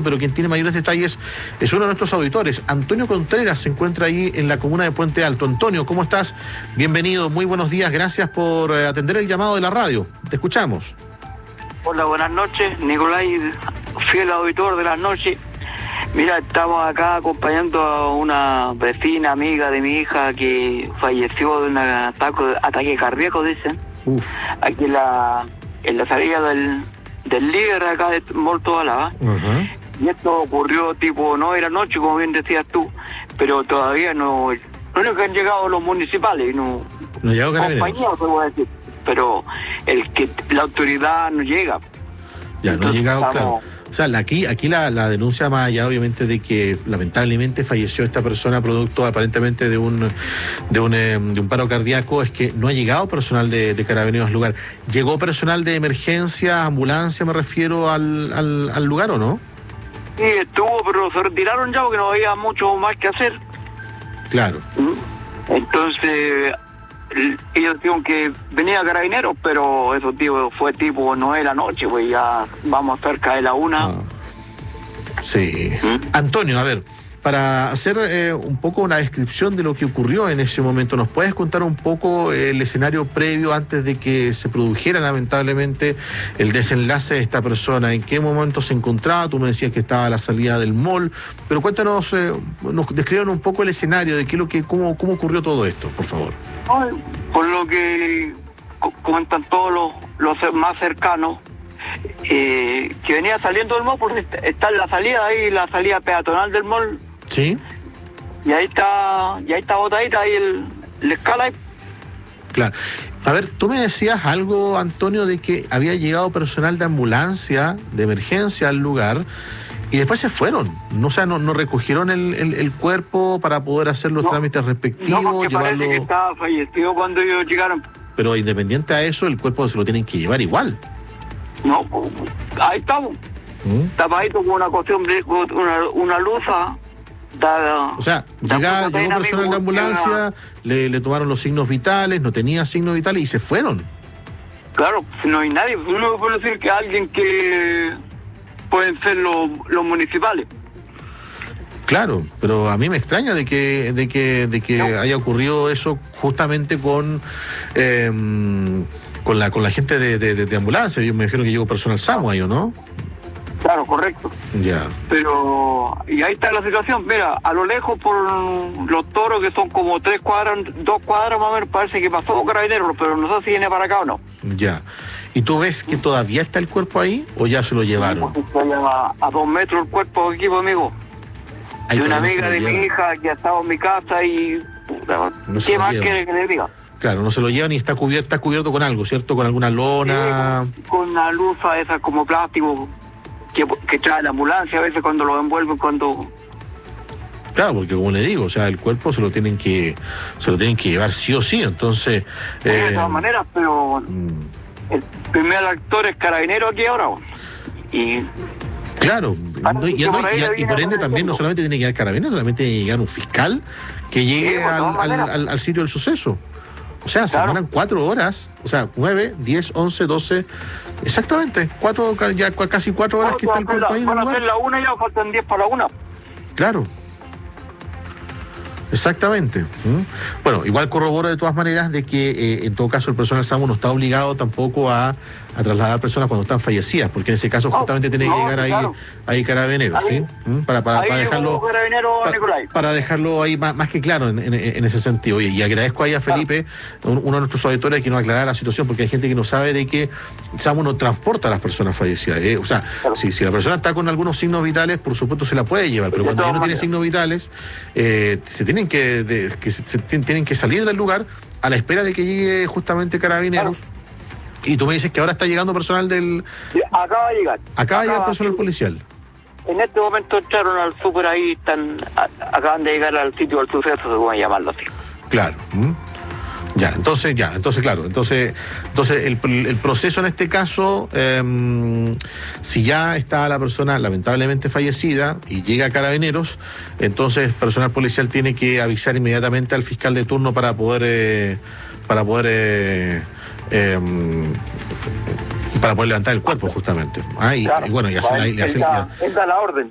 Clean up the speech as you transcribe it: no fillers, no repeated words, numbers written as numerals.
pero quien tiene mayores detalles es uno de nuestros auditores. Antonio Contreras se encuentra ahí en la comuna de Puente Alto. Antonio, ¿cómo estás? Bienvenido, muy buenos días, gracias por atender el llamado de la radio. Te escuchamos. Hola, buenas noches, Nicolai, fiel auditor de las noches. Mira, estamos acá acompañando a una vecina, amiga de mi hija que falleció de un ataque cardíaco, dicen. Uf. Aquí en la salida del líder acá de Molto Álava. Y esto ocurrió tipo 9 de la noche, como bien decías tú, pero todavía no es que han llegado los municipales, no llegó Carabineros. compañía, te voy a decir, pero la autoridad no llega. Ya, no ha llegado, estamos... claro. O sea, aquí la denuncia, más allá obviamente de que lamentablemente falleció esta persona producto aparentemente de un paro cardíaco, es que no ha llegado personal de Carabineros al lugar. ¿Llegó personal de emergencia, ambulancia, me refiero, al lugar o no? Sí, estuvo, pero se retiraron ya porque no había mucho más que hacer. Claro. Entonces, ellos dijeron que venía Carabineros, pero eso fue tipo 9 de la noche, pues ya vamos cerca de la 1. Sí. Antonio, a ver, para hacer un poco una descripción de lo que ocurrió en ese momento, ¿nos puedes contar un poco el escenario previo antes de que se produjera lamentablemente el desenlace de esta persona? ¿En qué momento se encontraba? Tú me decías que estaba a la salida del mall, pero cuéntanos, nos describan un poco el escenario de cómo ocurrió todo esto, por favor. Por lo que comentan todos los más cercanos, que venía saliendo del mall, porque está en la salida peatonal del mall. Sí. Y ahí está botadita ahí la escala. Claro. A ver, tú me decías algo, Antonio, de que había llegado personal de ambulancia, de emergencia al lugar, y después se fueron. No, o sea, no recogieron el cuerpo para poder hacer los trámites respectivos. No, porque parece que estaba fallecido cuando ellos llegaron. Pero independiente a eso, el cuerpo se lo tienen que llevar igual. No, ahí estamos. Tapadito con una cuestión, una luza. O sea, llegó personal de ambulancia, le tomaron los signos vitales, no tenía signos vitales y se fueron. Claro, no hay nadie. Uno puede decir que alguien que pueden ser los municipales. Claro, pero a mí me extraña de que haya ocurrido eso justamente con la gente de ambulancia. Yo me imagino que llegó personal SAMU ahí, ¿o no? Claro, correcto. Ya. Pero, y ahí está la situación. Mira, a lo lejos por los toros, que son como 2 cuadras más o menos, parece que pasó Carabineros, pero no sé si viene para acá o no. Ya. ¿Y tú ves que todavía está el cuerpo ahí o ya se lo llevaron? A 2 metros el cuerpo de equipo, amigo. Ahí de una amiga de mi hija que ha estado en mi casa y... ¿Qué más quiere que le diga? Claro, no se lo llevan y está cubierto con algo, ¿cierto? Con alguna lona. Sí, con una lufa esa como plástico que trae la ambulancia a veces cuando lo envuelven, Claro, porque como le digo, o sea, el cuerpo se lo tienen que llevar sí o sí, entonces... de todas maneras, pero el primer actor es Carabinero aquí ahora. Y... Claro, y por ende también no solamente tiene que llegar Carabineros, también tiene que llegar un fiscal que llegue al sitio del suceso. O sea, se demoran 4 horas, o sea, 9, 10, 11, 12, exactamente, casi 4 horas que está el cuerpo ahí en el lugar. Van a hacer la 1 ya, faltan 10 para la 1. Claro. Exactamente. Bueno, igual corroboro de todas maneras de que en todo caso el personal SAMU no está obligado tampoco a trasladar personas cuando están fallecidas, porque en ese caso justamente tiene que llegar ahí Carabineros, ¿sí? Para dejarlo ahí más que claro en ese sentido. Oye, y agradezco ahí a Felipe, uno de nuestros auditores, que nos aclarara la situación, porque hay gente que no sabe de que SAMU no transporta a las personas fallecidas. O sea, si la persona está con algunos signos vitales, por supuesto se la puede llevar, pero cuando ya no tiene signos vitales, se tienen que salir del lugar a la espera de que llegue justamente Carabineros. Y tú me dices que ahora está llegando personal del... Acaba de llegar. Acaba de llegar personal policial. En este momento entraron al súper ahí, acaban de llegar al sitio del suceso, se puede llamarlo así. Claro. Entonces claro, entonces el proceso en este caso, si ya está la persona lamentablemente fallecida y llega a Carabineros, entonces el personal policial tiene que avisar inmediatamente al fiscal de turno para poder levantar el cuerpo justamente. Y bueno, y hacer la orden.